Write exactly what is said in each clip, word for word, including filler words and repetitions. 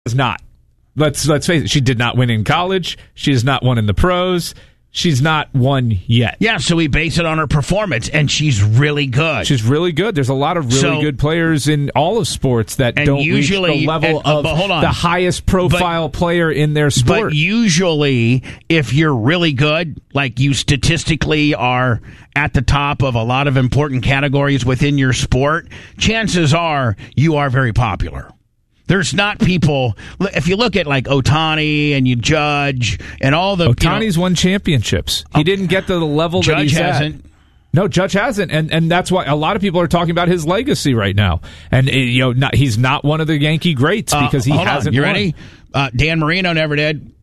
Is not. Let's let's face it. She did not win in college. She has not won in the pros. She's not won yet. Yeah, so we base it on her performance, and she's really good. She's really good. There's a lot of really so, good players in all of sports that don't usually, reach the level and, uh, of hold on. the highest profile but, player in their sport. But usually, if you're really good, like you statistically are at the top of a lot of important categories within your sport, chances are you are very popular. There's not people. If you look at like Ohtani and you Judge and all the Ohtani's you know, won championships. He didn't get to the level Judge that he's hasn't. at. No, Judge hasn't, and and that's why a lot of people are talking about his legacy right now. And you know, not, he's not one of the Yankee greats because he uh, hold hasn't. On. You won. ready? Uh, Dan Marino never did.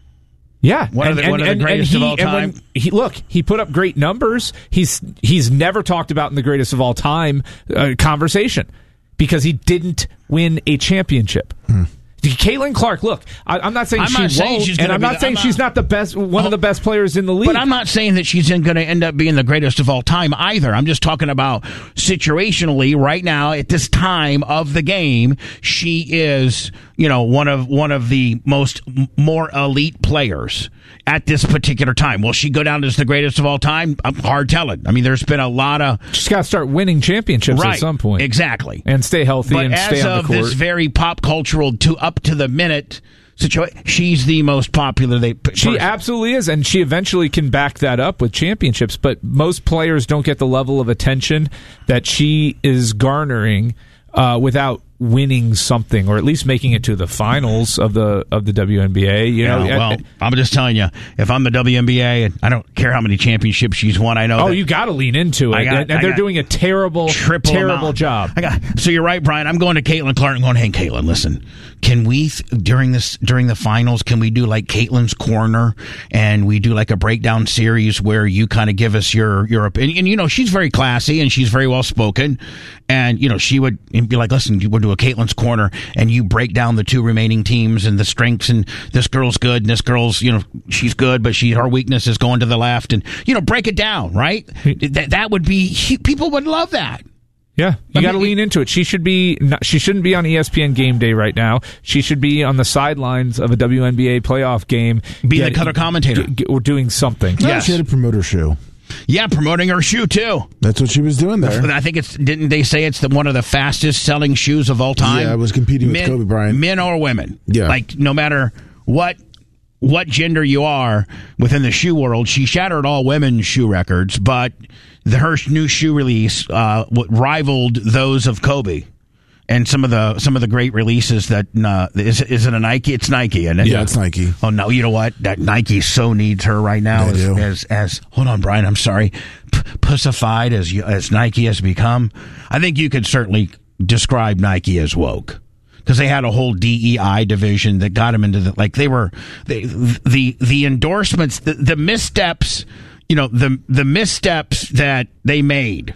Yeah, one and, of the, one and, of the greatest he, of all time. When he, look, he put up great numbers. He's he's never talked about in the greatest of all time uh, conversation because he didn't win a championship. Hmm. Caitlin Clark, look, I, I'm not saying I'm she not saying won't, she's and I'm be not the, saying I'm she's not, not the best, one oh, of the best players in the league. But I'm not saying that she's going to end up being the greatest of all time either. I'm just talking about situationally right now at this time of the game, she is, you know, one of one of the most more elite players at this particular time. Will she go down as the greatest of all time? I'm hard telling. I mean, there's been a lot of... She's got to start winning championships right, at some point. Exactly. And stay healthy but and stay on the court. But as of this very pop cultural, to up to the minute situation, she's the most popular. They She person. absolutely is, and she eventually can back that up with championships, but most players don't get the level of attention that she is garnering uh, without winning something, or at least making it to the finals of the of the W N B A. You yeah, know, well, and, I'm just telling you, if I'm the W N B A, and I don't care how many championships she's won. I know. Oh, that you got to lean into it, got, and, and they're doing a terrible, terrible amount. job. I got. So you're right, Brian. I'm going to Caitlin Clark. I'm going, hey, Caitlin, listen. Can we during this during the finals? Can we do like Caitlin's Corner, and we do like a breakdown series where you kind of give us your your opinion? And you know, she's very classy and she's very well spoken, and you know, she would be like, listen, we'll do a Caitlin's Corner, and you break down the two remaining teams and the strengths, and this girl's good and this girl's, you know, she's good, but she her weakness is going to the left, and you know, break it down, right? That that would be, people would love that. Yeah, you got to lean into it. She should be. Not, she shouldn't be on E S P N Game Day right now. She should be on the sidelines of a W N B A playoff game, be the color commentator, d- or doing something. No, yes, she had to promote her shoe. Yeah, promoting her shoe too. That's what she was doing there. I think it's. Didn't they say it's the, one of the fastest selling shoes of all time? Yeah, I was competing men, with Kobe Bryant, men or women. Yeah, like no matter what. What gender you are within the shoe world, she shattered all women's shoe records, but the, her new shoe release uh, rivaled those of Kobe and some of the some of the great releases. That uh, is is it a Nike? It's Nike, isn't it? Yeah, it's Nike. Oh no, you know what? That Nike so needs her right now. As, as as hold on, Brian. I'm sorry, P- pussified as you, as Nike has become. I think you could certainly describe Nike as woke. Because they had a whole D E I division that got them into the, like they were they, the the endorsements, the, the missteps, you know, the the missteps that they made,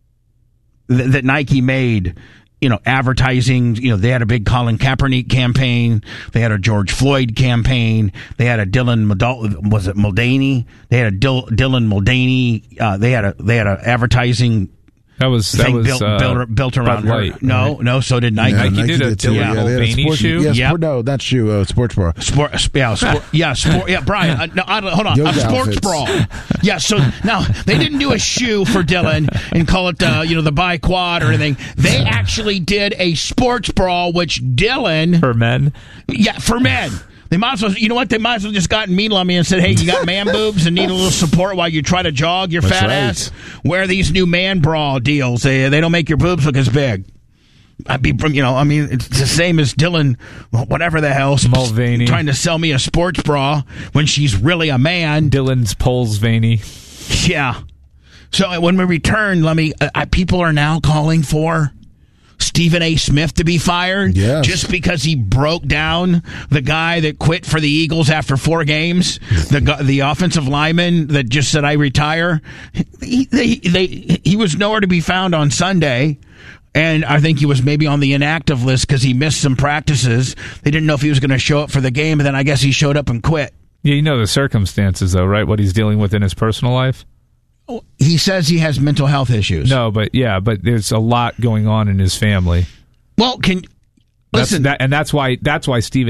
th- that Nike made, you know, advertising. You know, they had a big Colin Kaepernick campaign, they had a George Floyd campaign, they had a Dylan Mulvaney, was it Mulvaney? They had a Dil- Dylan Mulvaney. Uh, they had a they had a advertising. That was that was built, uh, built, built around her. Light, no, right? no. So did Nike. Yeah, Nike, Nike did a did too. Dylan Yeah, Mulvaney sport, shoe. Yeah, Yep. sport, no, not shoe. Uh, sports bra. Sport, yeah, sport, yeah, sport, yeah, Brian. Uh, no, I, hold on, Yoga a sports outfits. bra. Yeah, so now they didn't do a shoe for Dylan and call it, uh, you know, the bi quad or anything. They actually did a sports bra, which Dylan For men, yeah, for men. They might as well, you know what? They might as well just gotten mean on me and said, "Hey, you got man boobs and need a little support while you try to jog your That's fat right. ass. Wear these new man bra deals. They they don't make your boobs look as big." I'd be from, you know, I mean, it's the same as Dylan, whatever the hell, Mulvaney trying to sell me a sports bra when she's really a man. Dylan's Poles veiny. Yeah. So when we return, let me. Uh, people are now calling for Stephen A. Smith to be fired, yes. just because he broke down the guy that quit for the Eagles after four games, the the offensive lineman that just said, "I retire." He, they, they, he was nowhere to be found on Sunday, and I think he was maybe on the inactive list because he missed some practices. They didn't know if he was going to show up for the game, and then I guess he showed up and quit. Yeah, you know the circumstances, though, right? What he's dealing with in his personal life. He says he has mental health issues. No, but yeah, but there's a lot going on in his family. Well, can That's, Listen, that, and that's why that's why Stephen